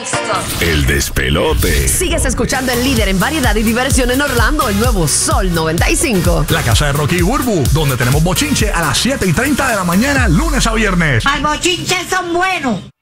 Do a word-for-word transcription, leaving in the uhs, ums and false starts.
El despelote. Sigues escuchando el líder en variedad y diversión en Orlando, el nuevo Sol noventa y cinco. La casa de Rocky y Burbu, donde tenemos bochinche a las siete y treinta de la mañana, lunes a viernes. ¡Al bochinche son buenos!